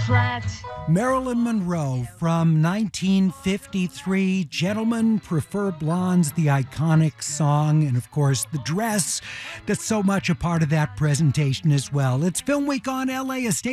flat. Marilyn Monroe from 1953. Gentlemen Prefer Blondes, the iconic song, and of course the dress that's so much a part of that presentation as well. It's Film Week on LAist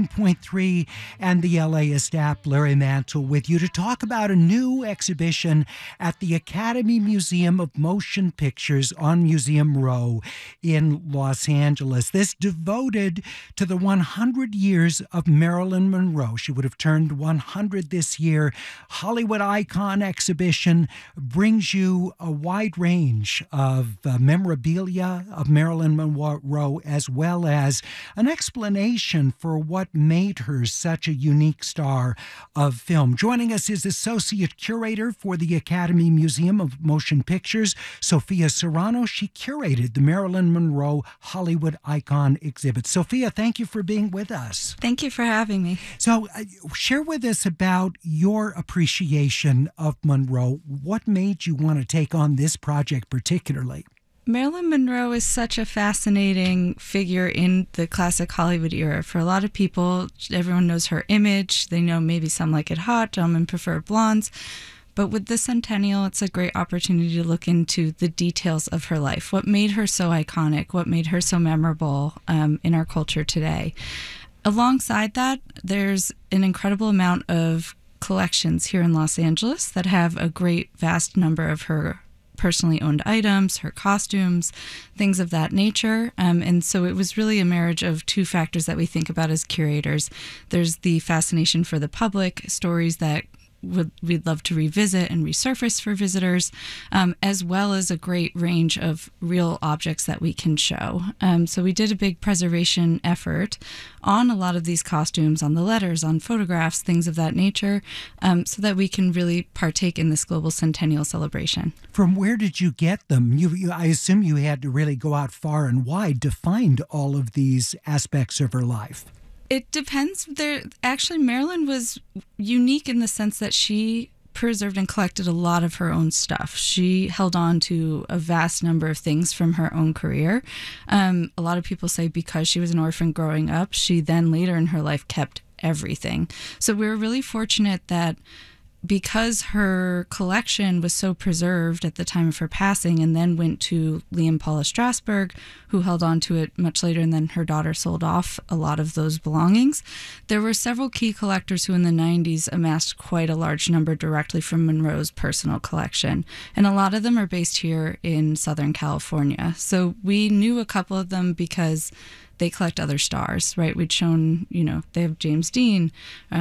89.3 and the LAist app. Larry Mantle with you to talk about a new exhibition at the Academy Museum of Motion Pictures on Museum Row in Los Angeles. This devoted to the 100 years of Marilyn Monroe. She would have turned 100 this year. Hollywood Icon exhibition brings you a wide range of memorabilia of Marilyn Monroe, as well as an explanation for what made her such a unique star of film. Joining us is Associate Curator for the Academy Museum of Motion Pictures, Sophia Serrano. She curated the Marilyn Monroe Hollywood Icon exhibit. Sophia, thank you for being with us. Thank you for having me. So share with us about your appreciation of Monroe. What made you want to take on this project particularly? Marilyn Monroe is such a fascinating figure in the classic Hollywood era. For a lot of people, everyone knows her image. They know maybe Some Like It Hot, Gentlemen Prefer Blondes. But with the centennial, it's a great opportunity to look into the details of her life. What made her so iconic? What made her so memorable in our culture today? Alongside that, there's an incredible amount of collections here in Los Angeles that have a great vast number of her personally owned items, her costumes, things of that nature. And so it was really a marriage of two factors that we think about as curators. There's the fascination for the public, stories that we'd love to revisit and resurface for visitors, as well as a great range of real objects that we can show. So we did a big preservation effort on a lot of these costumes, on the letters, on photographs, things of that nature, so that we can really partake in this global centennial celebration. From where did you get them? I assume you had to really go out far and wide to find all of these aspects of her life. It depends. Actually, Marilyn was unique in the sense that she preserved and collected a lot of her own stuff. She held on to a vast number of things from her own career. A lot of people say because she was an orphan growing up, she then later in her life kept everything. So we were really fortunate that because her collection was so preserved at the time of her passing and then went to Lee and Paula Strasberg, who held on to it much later, and then her daughter sold off a lot of those belongings. There were several key collectors who in the 90s amassed quite a large number directly from Monroe's personal collection. And a lot of them are based here in Southern California. So we knew a couple of them because they collect other stars, right? We'd shown, they have James Dean,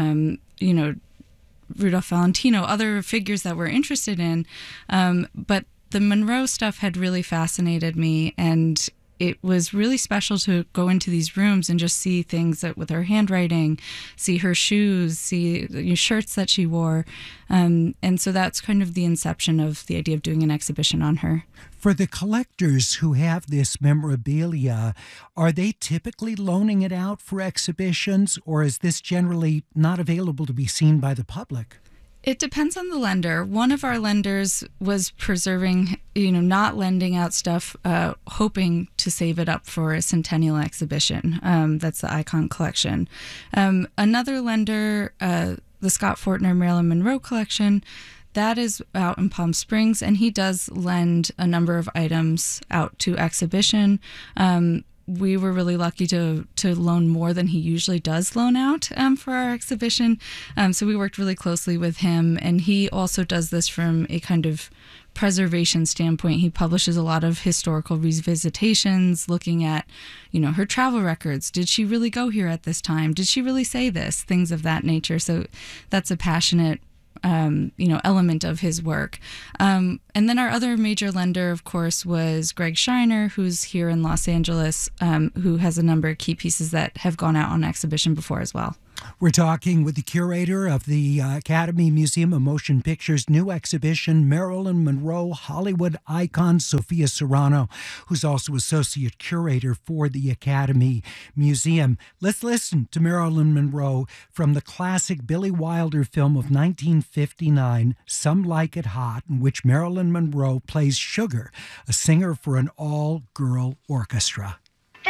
Rudolph Valentino, other figures that we're interested in. But the Monroe stuff had really fascinated me, and it was really special to go into these rooms and just see things with her handwriting, see her shoes, see the shirts that she wore. And so that's kind of the inception of the idea of doing an exhibition on her. For the collectors who have this memorabilia, are they typically loaning it out for exhibitions, or is this generally not available to be seen by the public? It depends on the lender. One of our lenders was preserving, not lending out stuff, hoping to save it up for a centennial exhibition. That's the Icon Collection. Another lender, the Scott Fortner Marilyn Monroe Collection, that is out in Palm Springs, and he does lend a number of items out to exhibition. We were really lucky to loan more than he usually does loan out for our exhibition. So we worked really closely with him, and he also does this from a kind of preservation standpoint. He publishes a lot of historical revisitations, looking at, her travel records. Did she really go here at this time? Did she really say this? Things of that nature. So that's a passionate element of his work. And then our other major lender, of course, was Greg Shiner, who's here in Los Angeles, who has a number of key pieces that have gone out on exhibition before as well. We're talking with the curator of the Academy Museum of Motion Pictures' new exhibition, Marilyn Monroe Hollywood Icon, Sophia Serrano, who's also associate curator for the Academy Museum. Let's listen to Marilyn Monroe from the classic Billy Wilder film of 1959, Some Like It Hot, in which Marilyn Monroe plays Sugar, a singer for an all-girl orchestra. If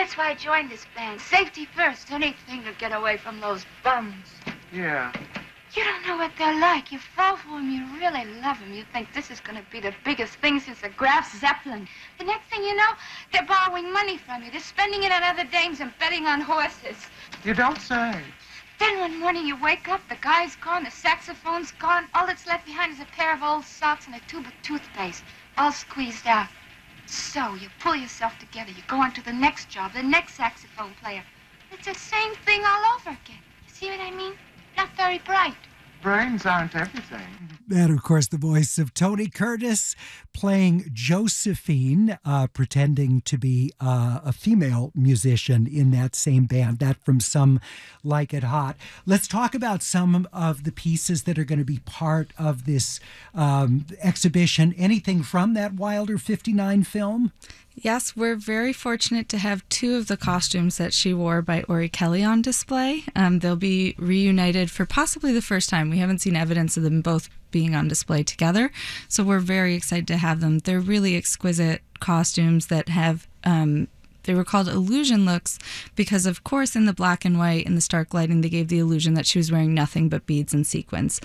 That's why I joined this band. Safety first. Anything to get away from those bums. Yeah. You don't know what they're like. You fall for them. You really love them. You think this is going to be the biggest thing since the Graf Zeppelin. The next thing you know, they're borrowing money from you. They're spending it on other dames and betting on horses. You don't say. Then one morning you wake up, the guy's gone, the saxophone's gone. All that's left behind is a pair of old socks and a tube of toothpaste, all squeezed out. So you pull yourself together. You go on to the next job, the next saxophone player. It's the same thing all over again. You see what I mean? Not very bright. Brains aren't everything. And, of course, the voice of Tony Curtis playing Josephine, pretending to be a female musician in that same band. That from Some Like It Hot. Let's talk about some of the pieces that are going to be part of this exhibition. Anything from that Wilder 59 film? Yes, we're very fortunate to have two of the costumes that she wore by Ori Kelly on display. They'll be reunited for possibly the first time. We haven't seen evidence of them both being on display together, so we're very excited to have them. They're really exquisite costumes that have they were called illusion looks because, of course, in the black and white and the stark lighting, they gave the illusion that she was wearing nothing but beads and sequins.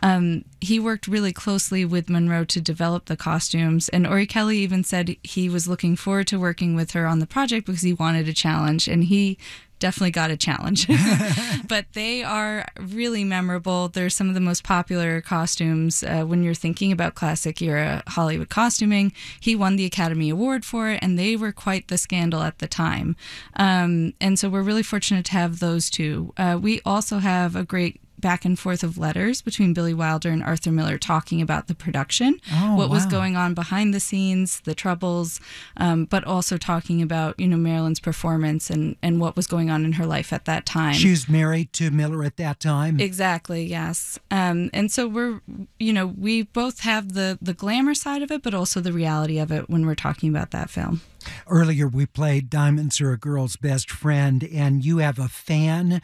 He worked really closely with Monroe to develop the costumes, and Ori Kelly even said he was looking forward to working with her on the project because he wanted a challenge, and he definitely got a challenge. But they are really memorable. They're some of the most popular costumes when you're thinking about classic era Hollywood costuming. He won the Academy Award for it, and they were quite the scandal at the time. And so we're really fortunate to have those two. We also have a great back and forth of letters between Billy Wilder and Arthur Miller talking about the production, what was going on behind the scenes, the troubles, but also talking about, Marilyn's performance and what was going on in her life at that time. She was married to Miller at that time. Exactly, yes. And so we both have the glamour side of it, but also the reality of it when we're talking about that film. Earlier, we played Diamonds Are a Girl's Best Friend, and you have a fan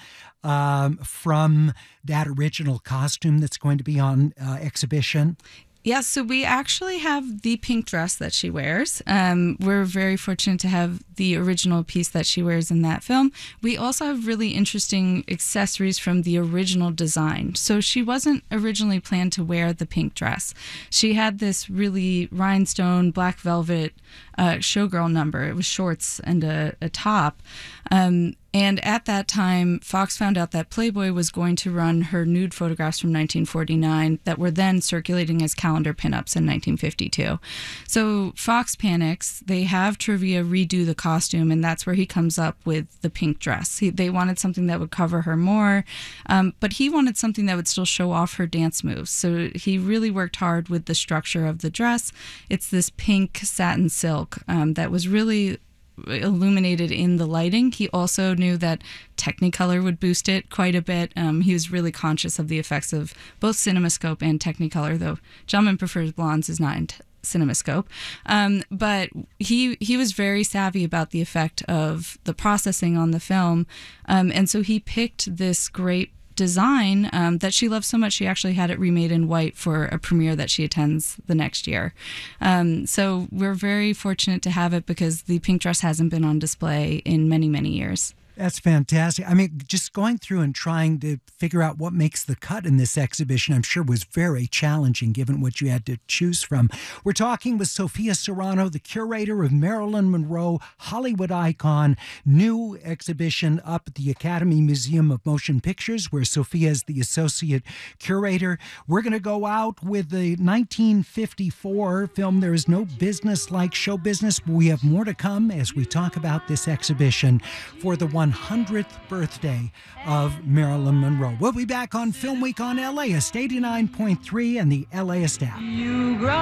from that original costume that's going to be on exhibition. Yes, so we actually have the pink dress that she wears. We're very fortunate to have the original piece that she wears in that film. We also have really interesting accessories from the original design. So she wasn't originally planned to wear the pink dress. She had this really rhinestone black velvet showgirl number. It was shorts and a top. And at that time, Fox found out that Playboy was going to run her nude photographs from 1949 that were then circulating as calendar pinups in 1952. So Fox panics. They have Trivia redo the costume, and that's where he comes up with the pink dress. They wanted something that would cover her more, but he wanted something that would still show off her dance moves. So he really worked hard with the structure of the dress. It's this pink satin silk that was really illuminated in the lighting. He also knew that Technicolor would boost it quite a bit. He was really conscious of the effects of both CinemaScope and Technicolor, though Gentleman Prefers Blondes is not in CinemaScope. But he was very savvy about the effect of the processing on the film. And so he picked this great design that she loves so much she actually had it remade in white for a premiere that she attends the next year. So we're very fortunate to have it because the pink dress hasn't been on display in many, many years. That's fantastic. I mean, just going through and trying to figure out what makes the cut in this exhibition, I'm sure was very challenging given what you had to choose from. We're talking with Sophia Serrano, the curator of Marilyn Monroe, Hollywood icon, new exhibition up at the Academy Museum of Motion Pictures, where Sophia is the associate curator. We're going to go out with the 1954 film There Is No Business Like Show Business, but we have more to come as we talk about this exhibition for the 100th birthday of Marilyn Monroe. We'll be back on Film Week on LAist 89.3 and the LAist app.